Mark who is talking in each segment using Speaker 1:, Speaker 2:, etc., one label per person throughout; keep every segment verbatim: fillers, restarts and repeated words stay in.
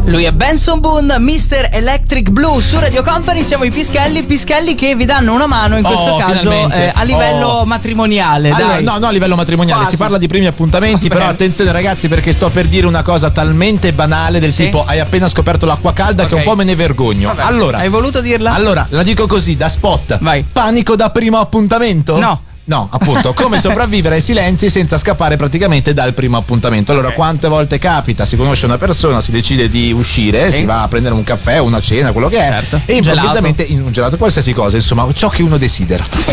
Speaker 1: Lui è Benson Boone, mister Electric Blue su Radio Company. Siamo i Pischelli, Pischelli che vi danno una mano in questo
Speaker 2: oh,
Speaker 1: caso eh, a livello
Speaker 2: oh.
Speaker 1: matrimoniale.
Speaker 2: Allora,
Speaker 1: dai.
Speaker 2: no, no, a livello matrimoniale. Quasi. Si parla di primi appuntamenti. Vabbè. Però attenzione ragazzi, perché sto per dire una cosa talmente banale del sì? tipo: hai appena scoperto l'acqua calda, okay, che un po' me ne vergogno.
Speaker 1: Vabbè.
Speaker 2: Allora,
Speaker 1: hai voluto dirla?
Speaker 2: Allora, la dico così, da spot.
Speaker 1: Vai.
Speaker 2: Panico da primo appuntamento?
Speaker 1: No.
Speaker 2: No, appunto, come sopravvivere ai silenzi senza scappare praticamente dal primo appuntamento. Allora, okay, quante volte capita, si conosce una persona, si decide di uscire, sì, si va a prendere un caffè, una cena, quello che è, certo, e improvvisamente in un gelato, qualsiasi cosa, insomma, ciò che uno desidera. Sì.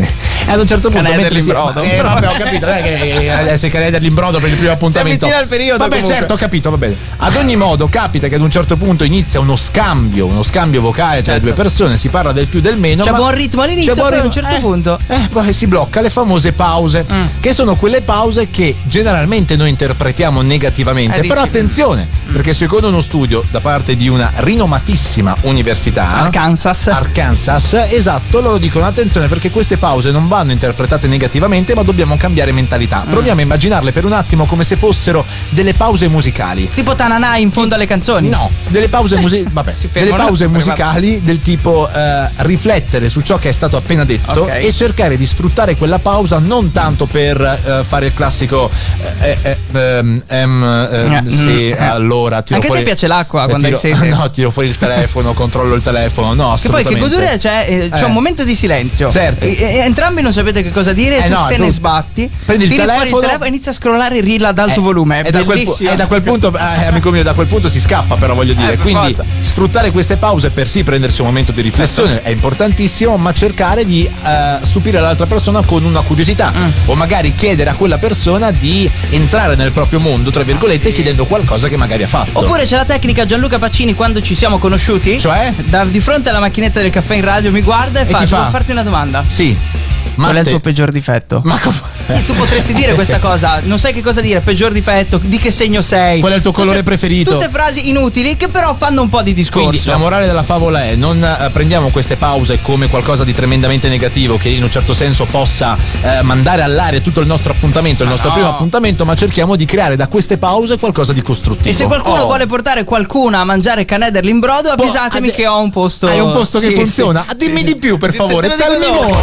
Speaker 2: E ad un certo punto
Speaker 1: Canè
Speaker 2: mentre si eh, vabbè, ho capito, non è che eh, se Canè dell'imbrodo per il primo appuntamento.
Speaker 1: Si avvicina al periodo.
Speaker 2: Vabbè,
Speaker 1: comunque.
Speaker 2: certo, ho capito, va bene. Ad ogni modo, capita che ad un certo punto inizia uno scambio, uno scambio vocale tra certo. le due persone, si parla del più del meno.
Speaker 1: C'è
Speaker 2: ma
Speaker 1: buon ritmo all'inizio, poi a un certo
Speaker 2: eh,
Speaker 1: punto.
Speaker 2: Eh, poi si blocca, le famose pause, mm. che sono quelle pause che generalmente noi interpretiamo negativamente, eh, però dici, attenzione, mm. perché secondo uno studio da parte di una rinomatissima università,
Speaker 1: Arkansas,
Speaker 2: Arkansas, esatto, loro dicono attenzione perché queste pause non vanno interpretate negativamente, ma dobbiamo cambiare mentalità. Mm. Proviamo a immaginarle per un attimo come se fossero delle pause musicali,
Speaker 1: tipo Tananà in fondo alle canzoni.
Speaker 2: No, delle pause musicali, vabbè, delle pause musicali del tipo eh, riflettere su ciò che è stato appena detto, okay, e cercare di sfruttare quella pausa non tanto per uh, fare il classico eh, eh, ehm, ehm, ehm, sì, eh. allora tiro
Speaker 1: anche
Speaker 2: fuori,
Speaker 1: a te piace l'acqua
Speaker 2: eh,
Speaker 1: quando
Speaker 2: tiro,
Speaker 1: hai sete?
Speaker 2: No, tiro fuori il telefono, controllo il telefono, no, assolutamente.
Speaker 1: Che poi che godure c'è, eh, c'è
Speaker 2: eh.
Speaker 1: un momento di silenzio, certo, e, e, entrambi non sapete che cosa dire, eh, tu no, te tu ne sbatti,
Speaker 2: prendi il telefono,
Speaker 1: fuori il telefono e inizi a scrollare reel ad alto
Speaker 2: eh,
Speaker 1: volume, è
Speaker 2: e da quel, e da quel punto eh, amico mio, da quel punto si scappa, però voglio dire, eh, quindi forza. Sfruttare queste pause per sì prendersi un momento di riflessione è importantissimo, ma cercare di uh, stupire l'altra persona con una curiosità, mm. o magari chiedere a quella persona di entrare nel proprio mondo, tra virgolette, ah, sì, chiedendo qualcosa che magari ha fatto.
Speaker 1: Oppure c'è la tecnica Gianluca Pacini quando ci siamo conosciuti,
Speaker 2: cioè
Speaker 1: da, di fronte alla macchinetta del caffè in radio mi guarda e, e fa,
Speaker 2: ti fa
Speaker 1: devo farti una domanda.
Speaker 2: Sì.
Speaker 1: Qual
Speaker 2: Matte.
Speaker 1: è il tuo peggior difetto?
Speaker 2: Ma com-
Speaker 1: eh, tu potresti dire questa cosa, non sai che cosa dire, peggior difetto, di che segno sei?
Speaker 2: Qual è il tuo colore
Speaker 1: tutte,
Speaker 2: preferito?
Speaker 1: Tutte frasi inutili che però fanno un po' di discorso.
Speaker 2: Quindi la morale della favola è: non eh, prendiamo queste pause come qualcosa di tremendamente negativo che in un certo senso possa eh, mandare all'aria tutto il nostro appuntamento, il nostro no. primo appuntamento, ma cerchiamo di creare da queste pause qualcosa di costruttivo.
Speaker 1: E se qualcuno oh. vuole portare qualcuna a mangiare Canè dell'imbrodo, avvisatemi oh, che ho un posto.
Speaker 2: Hai un posto
Speaker 1: sì,
Speaker 2: che funziona?
Speaker 1: Sì.
Speaker 2: Dimmi
Speaker 1: sì.
Speaker 2: di più, per favore.
Speaker 1: Te, te